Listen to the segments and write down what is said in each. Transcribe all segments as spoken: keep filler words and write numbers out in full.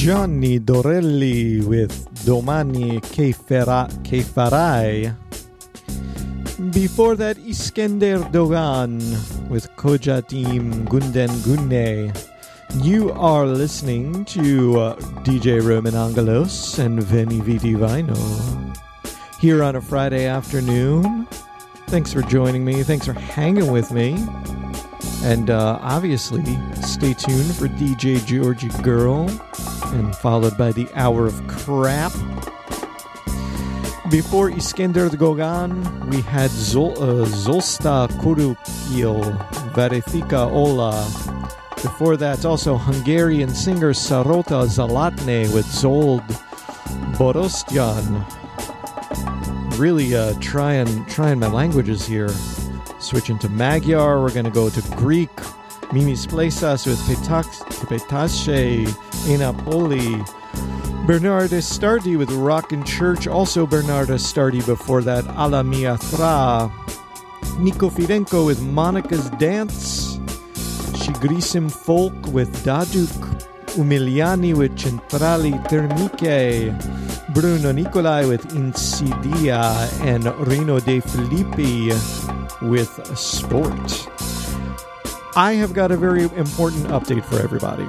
Johnny Dorelli with Domani Che Fera- Che Farai. Before that, Iskender Dogan with Kojatim Gunden Gunne. You are listening to uh, D J Roman Angelos and Veni Vidi Vino here on a Friday afternoon. Thanks for joining me. Thanks for hanging with me. And uh, obviously, stay tuned for D J Georgie Girl, and followed by the Hour of Crap. Before Iskender Gogan, we had Zol- uh, Zolsta Kurukil, Verifika Ola. Before that, also Hungarian singer Sarota Zalatne with Zold Borostyan. Really uh, trying, trying my languages here. Switching to Magyar, we're going to go to Greek. Mimis Plesas with Petashe Enapoli. Bernarda Stardi with Rockin' Church. Also Bernarda Stardi before that. Alla Mia Thra. Nico Fidenko with Monica's Dance. Shigrisim Folk with Daduk. Umiliani with Centrali Termiche. Bruno Nicolai with Insidia. And Rino De Filippi with Sport. I have got a very important update for everybody.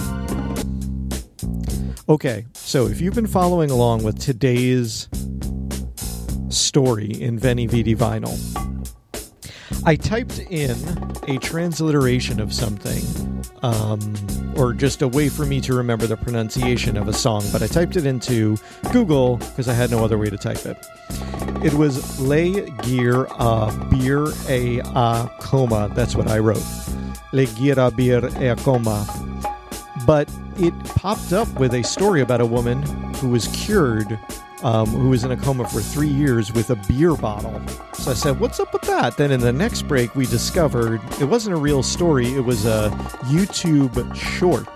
Okay, so if you've been following along with today's story in Veni Vidi Vinyl, I typed in a transliteration of something, um, or just a way for me to remember the pronunciation of a song, but I typed it into Google because I had no other way to type it. It was Le Gear a Beer a a Coma. That's what I wrote. Le Gear a Beer a Coma. But it popped up with a story about a woman who was cured, um, who was in a coma for three years with a beer bottle. So I said, what's up with that? Then in the next break, we discovered it wasn't a real story. It was a YouTube short,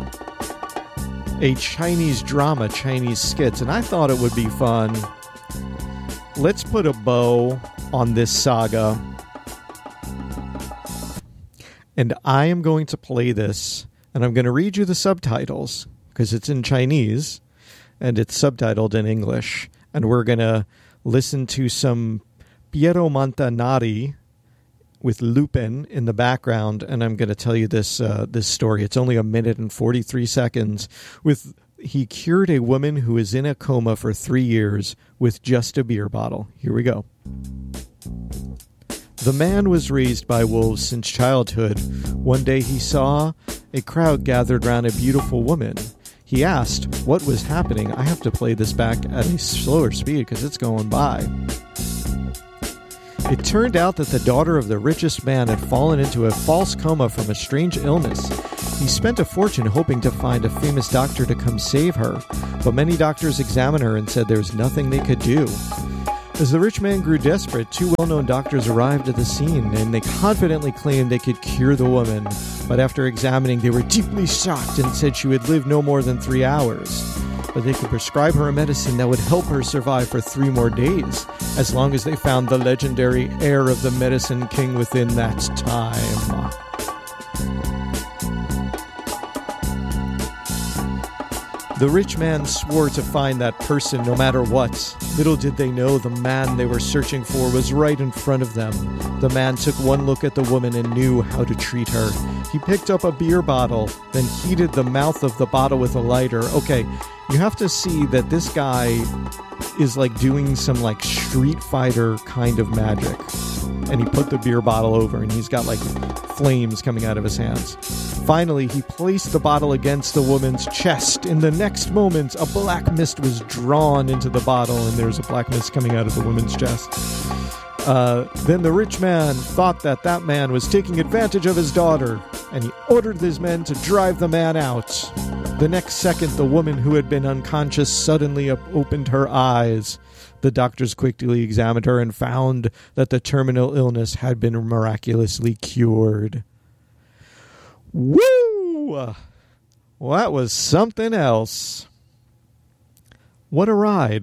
a Chinese drama, Chinese skits. And I thought it would be fun. Let's put a bow on this saga. And I am going to play this. And I'm going to read you the subtitles because it's in Chinese and it's subtitled in English. And we're going to listen to some Piero Montanari with Lupin in the background. And I'm going to tell you this uh, this story. It's only a minute and forty-three seconds. With he cured a woman who was in a coma for three years with just a beer bottle. Here we go. The man was raised by wolves since childhood. One day he saw a crowd gathered around a beautiful woman. He asked what was happening. I have to play this back at a slower speed because it's going by. It turned out that the daughter of the richest man had fallen into a false coma from a strange illness. He spent a fortune hoping to find a famous doctor to come save her, but many doctors examined her and said there was nothing they could do. As the rich man grew desperate, two well-known doctors arrived at the scene, and they confidently claimed they could cure the woman. But after examining, they were deeply shocked and said she would live no more than three hours. But they could prescribe her a medicine that would help her survive for three more days, as long as they found the legendary heir of the Medicine King within that time. The rich man swore to find that person no matter what. Little did they know the man they were searching for was right in front of them. The man took one look at the woman and knew how to treat her. He picked up a beer bottle, then heated the mouth of the bottle with a lighter. Okay, you have to see that this guy is like doing some like Street Fighter kind of magic. And he put the beer bottle over and he's got like flames coming out of his hands. Finally, he placed the bottle against the woman's chest. In the next moment, a black mist was drawn into the bottle, and there's a black mist coming out of the woman's chest. Uh, then the rich man thought that that man was taking advantage of his daughter, and he ordered his men to drive the man out. The next second, the woman who had been unconscious suddenly opened her eyes. The doctors quickly examined her and found that the terminal illness had been miraculously cured. Woo! Well, that was something else. What a ride.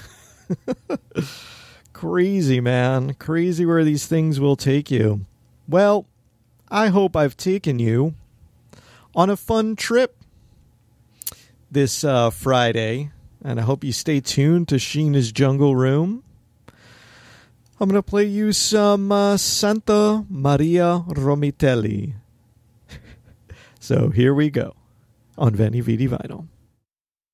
Crazy, man. Crazy where these things will take you. Well, I hope I've taken you on a fun trip. this uh, Friday, and I hope you stay tuned to Sheena's Jungle Room. I'm going to play you some uh, Santa Maria Romitelli. So here we go on Veni Vidi Vinyl.